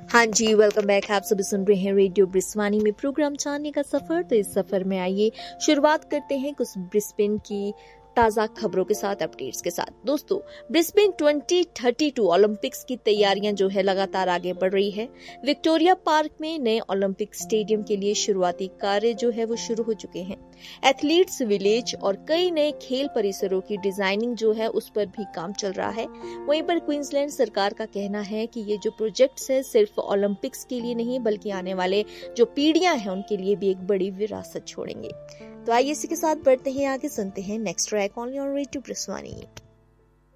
हाँ जी, welcome back. आप सभी सुन रहे हैं रेडियो ब्रिस्वानी में प्रोग्राम जानने का सफर। तो इस सफर में आइए शुरुआत करते हैं कुछ ब्रिस्बेन की ताज़ा खबरों के साथ, अपडेट्स के साथ। दोस्तों, ब्रिस्बेन 2032 ओलंपिक्स की तैयारियां जो है लगातार आगे बढ़ रही है। विक्टोरिया पार्क में नए ओलंपिक स्टेडियम के लिए शुरुआती कार्य जो है वो शुरू हो चुके हैं। एथलीट्स विलेज और कई नए खेल परिसरों की डिजाइनिंग जो है उस पर भी काम चल रहा है। वहीं पर क्वींसलैंड सरकार का कहना है कि ये जो प्रोजेक्ट्स है सिर्फ ओलंपिक्स के लिए नहीं बल्कि आने वाले जो पीढ़ियां हैं उनके लिए भी एक बड़ी विरासत छोड़ेंगे। तो आइए इसी के साथ बढ़ते हैं आगे, सुनते हैं next track only on radio ब्रिस्वानी।